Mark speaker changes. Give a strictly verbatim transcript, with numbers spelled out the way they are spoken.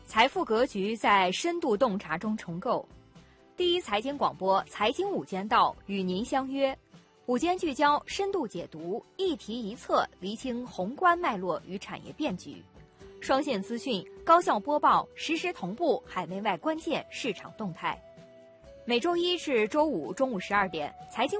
Speaker 1: 财富格局在深度洞察中重构。第一财经广播财经午间道与您相约，午间聚焦，深度解读，一题一策，厘清宏观脉络与产业变局。双线资讯，高效播报，实时同步海内外关键市场动态。每周一至周五中午十二点，财经